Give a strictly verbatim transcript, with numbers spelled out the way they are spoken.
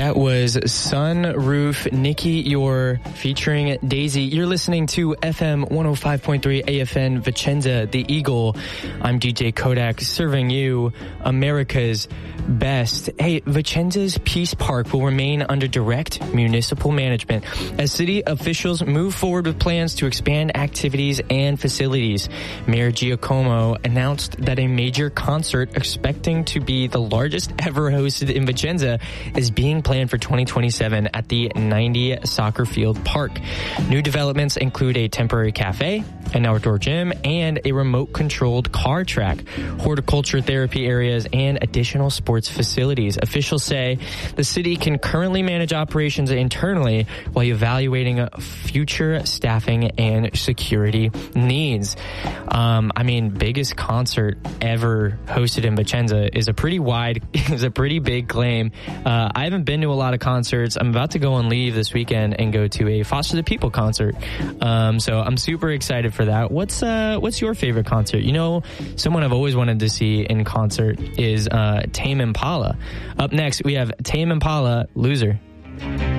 That was Sunroof, Nikki Yor featuring Daisy. You're listening to F M one oh five point three A F N Vicenza, the Eagle. I'm D J Kodak serving you America's best. Hey, Vicenza's Peace Park will remain under direct municipal management as city officials move forward with plans to expand activities and facilities. Mayor Giacomo announced that a major concert expecting to be the largest ever hosted in Vicenza is being planned for twenty twenty-seven at the ninety Soccer Field Park. New developments include a temporary cafe, an outdoor gym, and a remote-controlled car track, horticulture therapy areas, and additional sports facilities. Officials say the city can currently manage operations internally while evaluating future staffing and security needs. Um, I mean, biggest concert ever hosted in Vicenza is a pretty wide, is a pretty big claim. Uh, I haven't been to a lot of concerts. I'm about to go on leave this weekend and go to a Foster the People concert. Um, so I'm super excited for that. What's uh, what's your favorite concert? You know, someone I've always wanted to see in concert is uh, Tame Impala. Up next, we have Tame Impala, Loser.